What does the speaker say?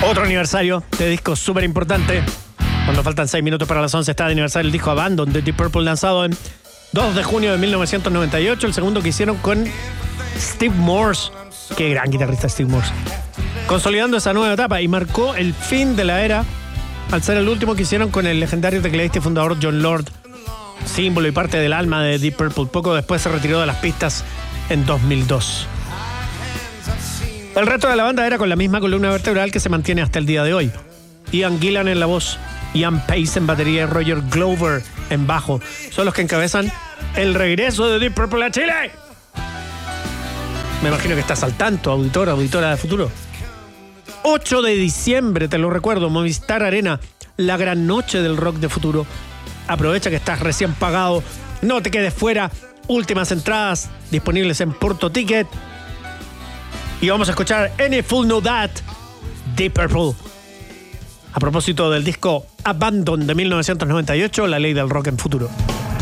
Otro aniversario de disco súper importante. Cuando faltan 6 minutos para las 11 está de aniversario el disco Abandon de Deep Purple, lanzado en 2 de junio de 1998. El segundo que hicieron con Steve Morse. Qué gran guitarrista Steve Morse. Consolidando esa nueva etapa y marcó el fin de la era al ser el último que hicieron con el legendario tecladista y fundador Jon Lord, símbolo y parte del alma de Deep Purple. Poco después se retiró de las pistas en 2002. El resto de la banda era con la misma columna vertebral que se mantiene hasta el día de hoy. Ian Gillan en la voz, Ian Pace en batería y Roger Glover en bajo son los que encabezan el regreso de Deep Purple a Chile. Me imagino que estás al tanto, auditora de futuro. 8 de diciembre, te lo recuerdo, Movistar Arena, la gran noche del rock de futuro. Aprovecha que estás recién pagado, no te quedes fuera. Últimas entradas disponibles en Porto Ticket. Y vamos a escuchar Any Fool Know That, Deep Purple. A propósito del disco Abandon de 1998, la ley del rock en futuro.